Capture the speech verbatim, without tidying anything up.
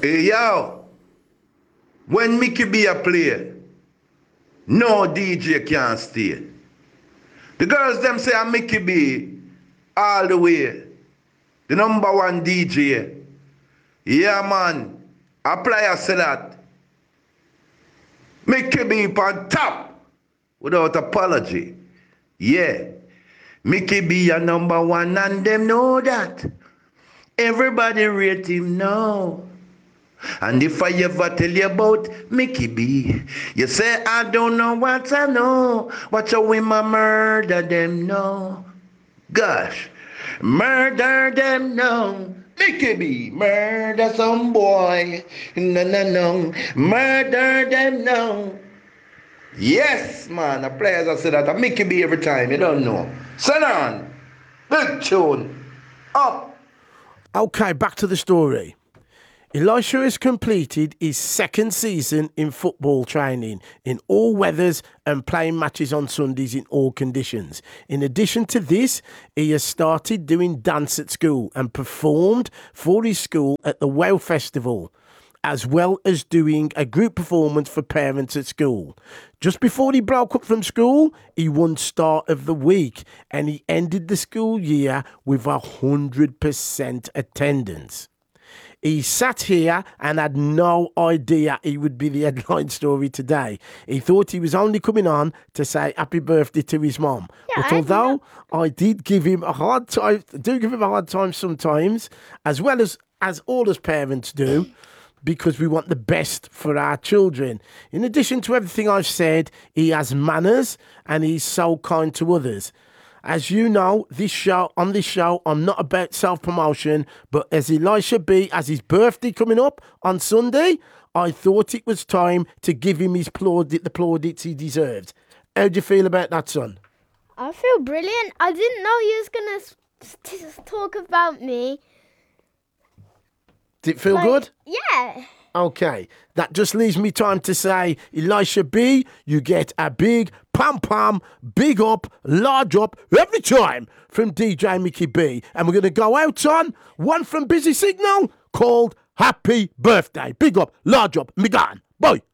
Hey yo, when Mickey B a play, no D J can stay. The girls them say I'm Mickey B all the way. The number one D J. Yeah man, apply I say that. Mickey B on top without apology. Yeah. Mickey B a number one and them know that. Everybody rate him now. And if I ever tell you about Mickey B, you say I don't know what I know. Watch out when my murder them know. Gosh, murder them now. Mickey B, murder some boy. No, no, no. Murder them now. Yes, man. The players I say that. I Mickey B every time. You don't know. Send on. Big tune. Up. Okay, back to the story. Elisha has completed his second season in football training in all weathers and playing matches on Sundays in all conditions. In addition to this, he has started doing dance at school and performed for his school at the WOW Festival, as well as doing a group performance for parents at school. Just before he broke up from school, he won Start of the Week and he ended the school year with one hundred percent attendance. He sat here and had no idea he would be the headline story today. He thought he was only coming on to say happy birthday to his mom. Yeah, but I although I did give him a hard time, do give him a hard time sometimes, as well as, as all us parents do, because we want the best for our children. In addition to everything I've said, he has manners and he's so kind to others. As you know, this show on this show, I'm not about self-promotion, but as Elisha B has his birthday coming up on Sunday, I thought it was time to give him his plaudit, the plaudits he deserved. How do you feel about that, son? I feel brilliant. I didn't know you was going to talk about me. Did it feel Like, good? Yeah. Okay, that just leaves me time to say, Elisha B, you get a big pam-pam, big up, large up every time from D J Mickey B. And we're going to go out on one from Busy Signal called Happy Birthday. Big up, large up, me gone. Bye.